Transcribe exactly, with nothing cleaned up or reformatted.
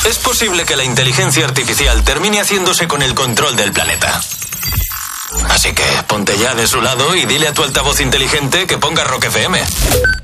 es posible que la inteligencia artificial termine haciéndose con el control del planeta. Así que ponte ya de su lado y dile a tu altavoz inteligente que ponga Rock F M.